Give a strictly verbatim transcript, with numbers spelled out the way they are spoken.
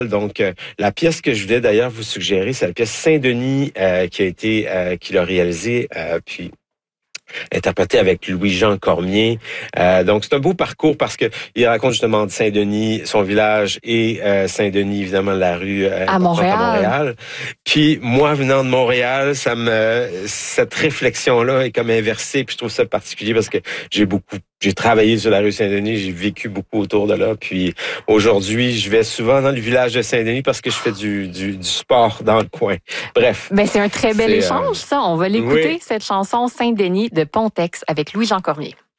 Donc, euh, la pièce que je voulais d'ailleurs vous suggérer, c'est la pièce Saint-Denis euh, qui a été, euh, qu'il a réalisée, euh, puis interprétée avec Louis-Jean Cormier. Euh, donc, c'est un beau parcours parce que il raconte justement de Saint-Denis, son village, et euh, Saint-Denis, évidemment, la rue euh, À Montréal. à Montréal. Puis, moi, venant de Montréal, ça me, cette réflexion-là est comme inversée, puis je trouve ça particulier parce que j'ai beaucoup J'ai travaillé sur la rue Saint-Denis, j'ai vécu beaucoup autour de là. Puis aujourd'hui, je vais souvent dans le village de Saint-Denis parce que je fais du, du, du sport dans le coin. Bref. Ben, c'est un très bel C'est, échange, euh, ça. On va l'écouter, oui. cette chanson Saint-Denis de Pontex avec Louis-Jean Cormier.